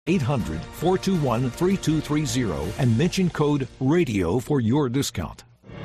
800-421-3230 and mention code RADIO for your discount.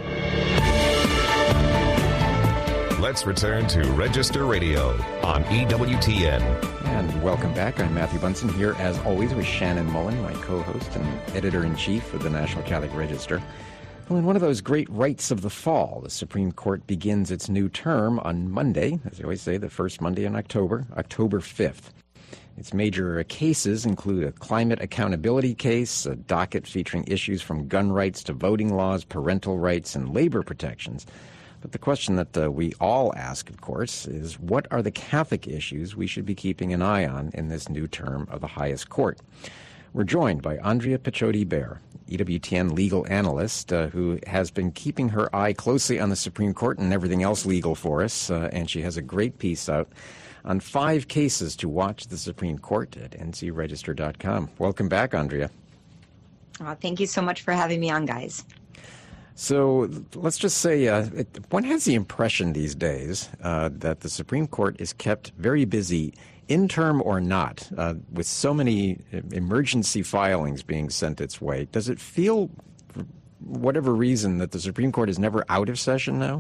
Let's return to Register Radio on EWTN. And welcome back. I'm Matthew Bunson here, as always, with Shannon Mullen, my co-host and editor-in-chief of the National Catholic Register. Well, in one of those great rites of the fall, the Supreme Court begins its new term on Monday, as they always say, the first Monday in October, October 5th. Its major cases include a climate accountability case, a docket featuring issues from gun rights to voting laws, parental rights, and labor protections. But the question that we all ask, of course, is what are the Catholic issues we should be keeping an eye on in this new term of the highest court? We're joined by Andrea Picciott-Bear, EWTN legal analyst, who has been keeping her eye closely on the Supreme Court and everything else legal for us, and she has a great piece out on 5 cases to watch the Supreme Court at ncregister.com. Welcome back, Andrea. Thank you so much for having me on, guys. So let's just say one has the impression these days that the Supreme Court is kept very busy, interim or not, with so many emergency filings being sent its way. Does it feel, for whatever reason, that the Supreme Court is never out of session now?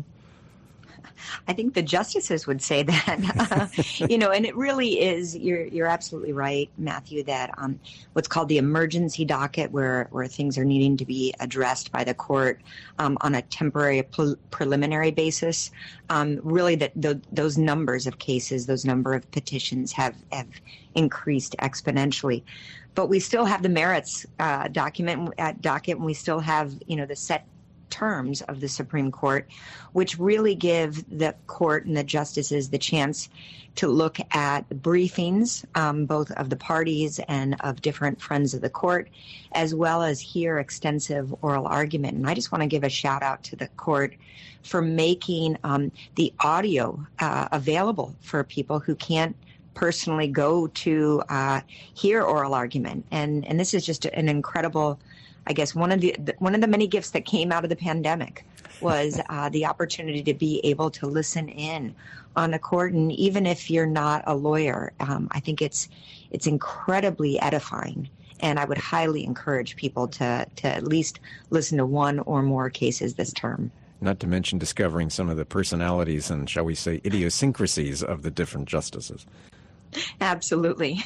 I think the justices would say that, and it really is, you're absolutely right, Matthew, that what's called the emergency docket, where things are needing to be addressed by the court on a temporary preliminary basis, really those numbers of cases, those number of petitions have increased exponentially. But we still have the merits docket, and we still have, the set terms of the Supreme Court, which really give the court and the justices the chance to look at briefings, both of the parties and of different friends of the court, as well as hear extensive oral argument. And I just want to give a shout out to the court for making the audio available for people who can't personally go to hear oral argument. And this is just an incredible, I guess, one of the many gifts that came out of the pandemic was the opportunity to be able to listen in on the court. And even if you're not a lawyer, I think it's incredibly edifying. And I would highly encourage people to at least listen to one or more cases this term. Not to mention discovering some of the personalities and, shall we say, idiosyncrasies of the different justices. Absolutely.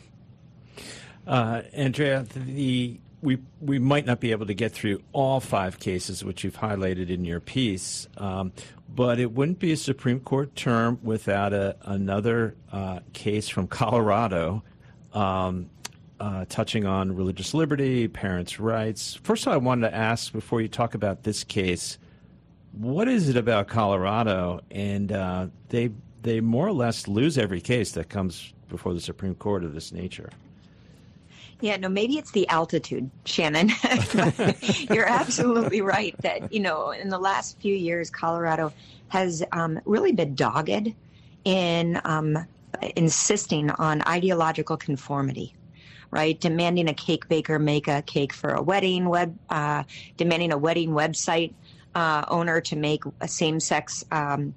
Andrea, we might not be able to get through all 5 cases, which you've highlighted in your piece, but it wouldn't be a Supreme Court term without another case from Colorado touching on religious liberty, parents' rights. First of all, I wanted to ask, before you talk about this case, what is it about Colorado? And they more or less lose every case that comes before the Supreme Court of this nature. Yeah, no, maybe it's the altitude, Shannon. You're absolutely right that, in the last few years, Colorado has really been dogged in insisting on ideological conformity, right? Demanding a cake baker make a cake for a wedding, demanding a wedding website owner to make a same-sex wedding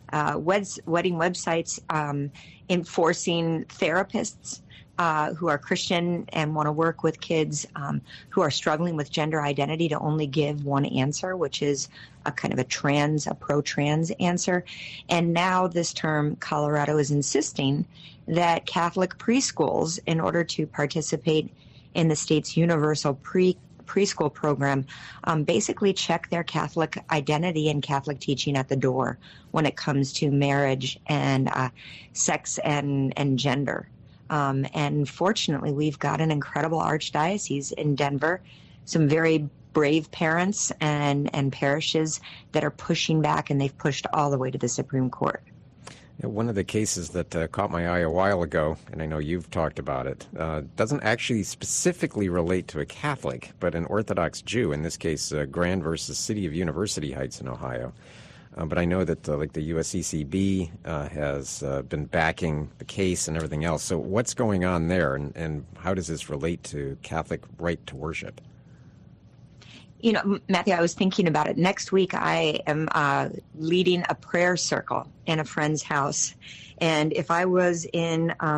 websites, enforcing therapists who are Christian and want to work with kids who are struggling with gender identity to only give one answer, which is a kind of a pro-trans answer. And now this term, Colorado is insisting that Catholic preschools, in order to participate in the state's universal preschool program, basically check their Catholic identity and Catholic teaching at the door when it comes to marriage and sex and gender. And fortunately, we've got an incredible archdiocese in Denver, some very brave parents and parishes that are pushing back, and they've pushed all the way to the Supreme Court. Yeah, one of the cases that caught my eye a while ago, and I know you've talked about it, doesn't actually specifically relate to a Catholic, but an Orthodox Jew, in this case, Grand versus City of University Heights in Ohio. But I know that the USCCB has been backing the case and everything else. So what's going on there, and how does this relate to Catholic right to worship? Matthew, I was thinking about it. Next week, I am leading a prayer circle in a friend's house. And if I was in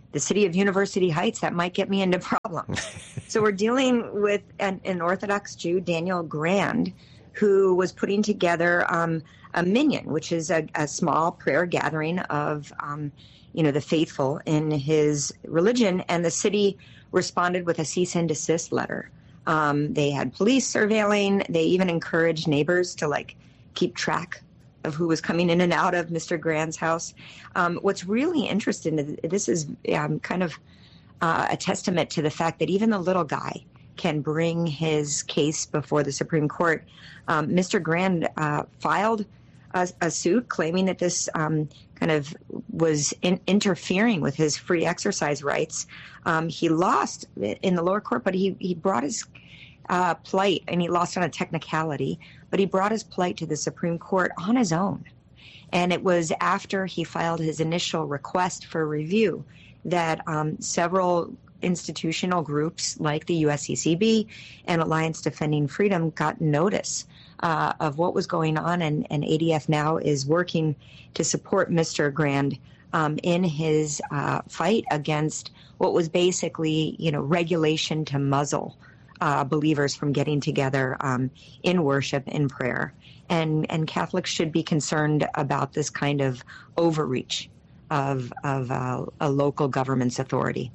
the city of University Heights, that might get me into problems. So we're dealing with an Orthodox Jew, Daniel Grand, who was putting together a minyan, which is a small prayer gathering of the faithful in his religion, and the city responded with a cease and desist letter. They had police surveilling. They even encouraged neighbors to keep track of who was coming in and out of Mr. Grand's house. What's really interesting, this is kind of a testament to the fact that even the little guy can bring his case before the Supreme Court. Mr. Grand filed a suit claiming that this kind of was interfering with his free exercise rights. He lost in the lower court, but he brought his plight, and he lost on a technicality, but he brought his plight to the Supreme Court on his own. And it was after he filed his initial request for review that several institutional groups like the USCCB and Alliance Defending Freedom got notice of what was going on, and ADF now is working to support Mr. Grand in his fight against what was basically, regulation to muzzle believers from getting together in worship, in prayer. And Catholics should be concerned about this kind of overreach of a local government's authority.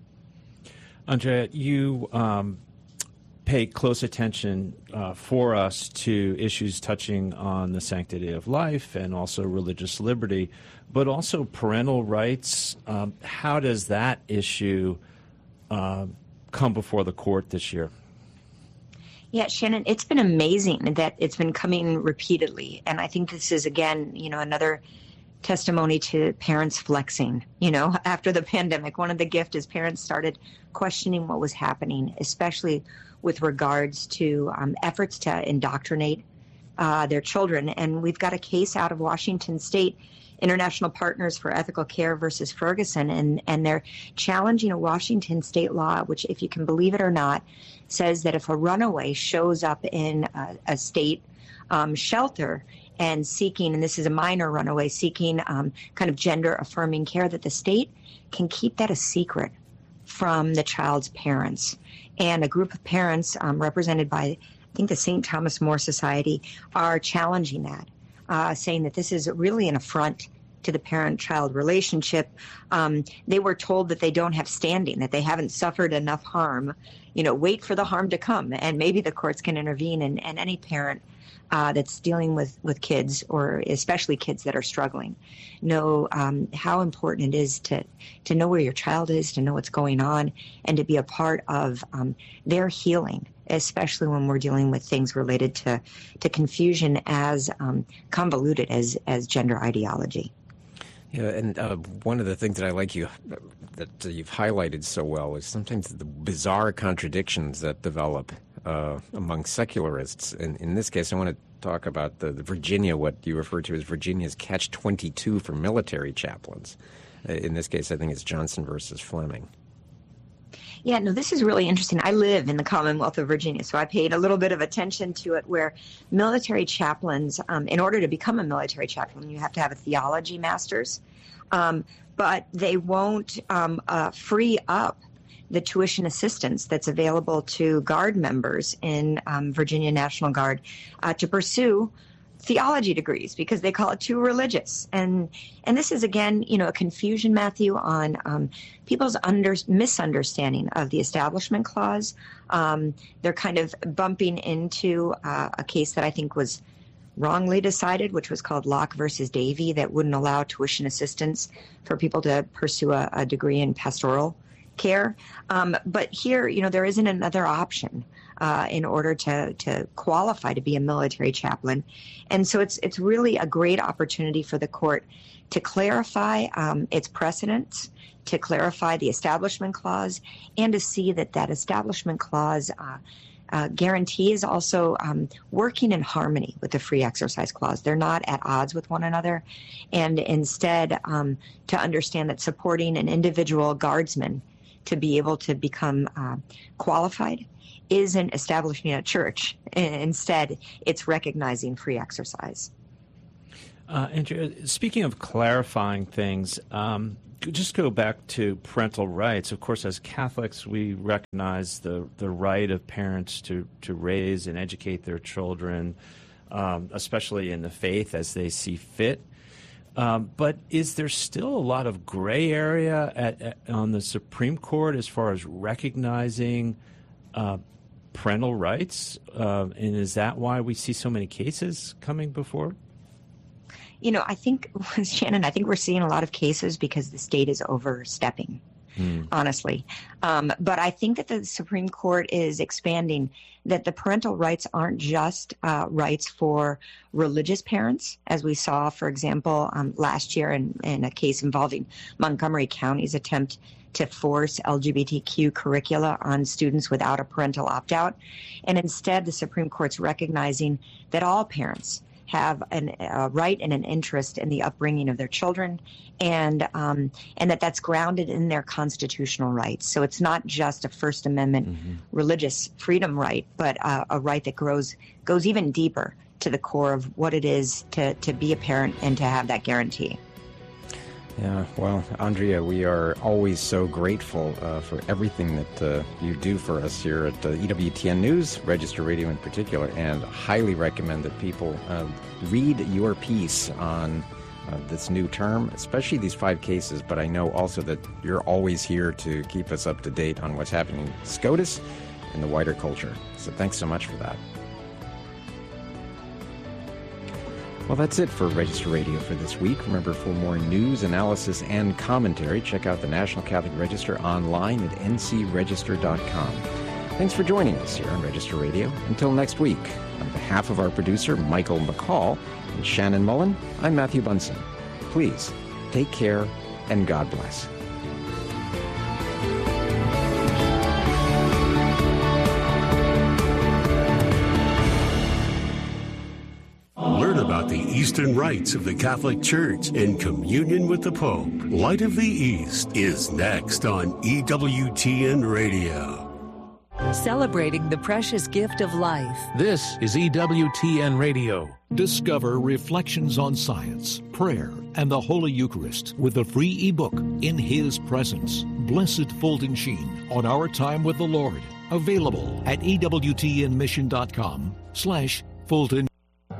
Andrea, you pay close attention for us to issues touching on the sanctity of life and also religious liberty, but also parental rights. How does that issue come before the court this year? Yeah, Shannon, it's been amazing that it's been coming repeatedly. And I think this is, again, another testimony to parents flexing. After the pandemic, one of the gifts is parents started questioning what was happening, especially with regards to efforts to indoctrinate their children. And we've got a case out of Washington State, International Partners for Ethical Care versus Ferguson, and they're challenging a Washington state law, which, if you can believe it or not, says that if a runaway shows up in a state shelter and seeking, and this is a minor runaway, seeking kind of gender-affirming care, that the state can keep that a secret from the child's parents. And a group of parents represented by, I think, the St. Thomas More Society are challenging that, saying that this is really an affront to the parent-child relationship. They were told that they don't have standing, that they haven't suffered enough harm. Wait for the harm to come, and maybe the courts can intervene. And any parent that's dealing with kids, or especially kids that are struggling, know how important it is to know where your child is, to know what's going on, and to be a part of their healing, especially when we're dealing with things related to confusion as convoluted as gender ideology. Yeah, and one of the things that I like that you've highlighted so well is sometimes the bizarre contradictions that develop among secularists. And in this case, I want to talk about the Virginia, what you refer to as Virginia's catch-22 for military chaplains. In this case, I think it's Johnson versus Fleming. Yeah, no, this is really interesting. I live in the Commonwealth of Virginia, so I paid a little bit of attention to it, where military chaplains, in order to become a military chaplain, you have to have a theology master's, but they won't free up the tuition assistance that's available to Guard members in Virginia National Guard to pursue theology degrees, because they call it too religious. And this is, again, a confusion, Matthew, on people's misunderstanding of the Establishment Clause. They're kind of bumping into a case that I think was wrongly decided, which was called Locke versus Davey, that wouldn't allow tuition assistance for people to pursue a degree in pastoral care. But here, there isn't another option in order to qualify to be a military chaplain. And so it's really a great opportunity for the court to clarify its precedents, to clarify the Establishment Clause, and to see that Establishment Clause guarantee is also working in harmony with the Free Exercise Clause. They're not at odds with one another, and instead to understand that supporting an individual guardsman to be able to become qualified isn't establishing a church. Instead, it's recognizing free exercise. Andrea, speaking of clarifying things, just go back to parental rights. Of course, as Catholics, we recognize the right of parents to raise and educate their children, especially in the faith as they see fit. But is there still a lot of gray area on the Supreme Court as far as recognizing parental rights? And is that why we see so many cases coming before? I think, Shannon, we're seeing a lot of cases because the state is overstepping, honestly. But I think that the Supreme Court is expanding that the parental rights aren't just rights for religious parents, as we saw, for example, last year in a case involving Montgomery County's attempt to force LGBTQ curricula on students without a parental opt-out. And instead, the Supreme Court's recognizing that all parents have a right and an interest in the upbringing of their children, and that's grounded in their constitutional rights. So it's not just a First Amendment religious freedom right, but a right that goes even deeper to the core of what it is to be a parent and to have that guarantee. Yeah, well, Andrea, we are always so grateful for everything that you do for us here at EWTN News, Register Radio in particular, and highly recommend that people read your piece on this new term, especially these 5 cases, but I know also that you're always here to keep us up to date on what's happening in SCOTUS and the wider culture. So thanks so much for that. Well, that's it for Register Radio for this week. Remember, for more news, analysis, and commentary, check out the National Catholic Register online at ncregister.com. Thanks for joining us here on Register Radio. Until next week, on behalf of our producer, Michael McCall, and Shannon Mullen, I'm Matthew Bunson. Please, take care, and God bless. Learn about the Eastern rites of the Catholic Church in communion with the Pope. Light of the East is next on EWTN Radio. Celebrating the precious gift of life. This is EWTN Radio. Discover Reflections on Science, Prayer, and the Holy Eucharist with a free ebook, In His Presence. Blessed Fulton Sheen on Our Time with the Lord. Available at EWTNmission.com/Fulton.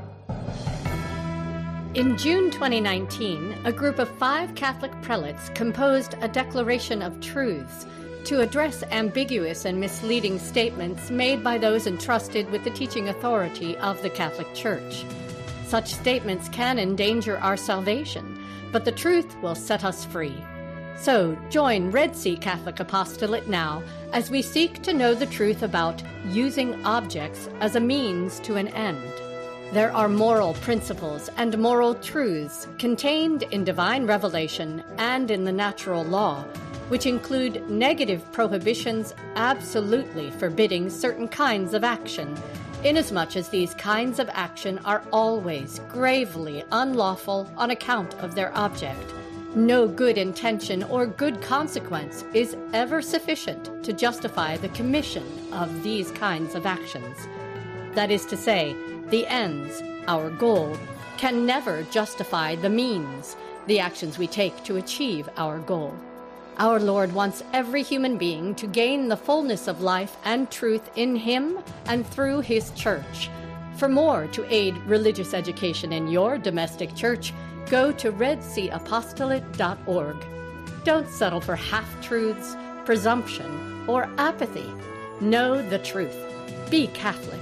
In June 2019, a group of 5 Catholic prelates composed a declaration of truths to address ambiguous and misleading statements made by those entrusted with the teaching authority of the Catholic Church. Such statements can endanger our salvation, but the truth will set us free. So join Red Sea Catholic Apostolate now as we seek to know the truth about using objects as a means to an end. There are moral principles and moral truths contained in divine revelation and in the natural law, which include negative prohibitions absolutely forbidding certain kinds of action, inasmuch as these kinds of action are always gravely unlawful on account of their object. No good intention or good consequence is ever sufficient to justify the commission of these kinds of actions. That is to say, the ends, our goal, can never justify the means, the actions we take to achieve our goal. Our Lord wants every human being to gain the fullness of life and truth in Him and through His Church. For more to aid religious education in your domestic church, go to redseaapostolate.org. Don't settle for half-truths, presumption, or apathy. Know the truth. Be Catholic.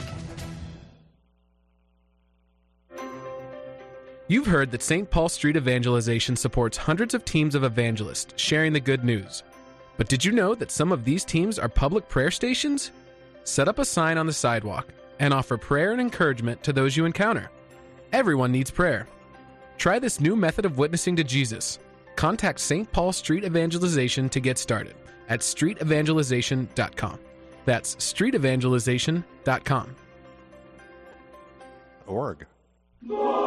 You've heard that St. Paul Street Evangelization supports hundreds of teams of evangelists sharing the good news. But did you know that some of these teams are public prayer stations? Set up a sign on the sidewalk and offer prayer and encouragement to those you encounter. Everyone needs prayer. Try this new method of witnessing to Jesus. Contact St. Paul Street Evangelization to get started at streetevangelization.com. That's streetevangelization.com. Org.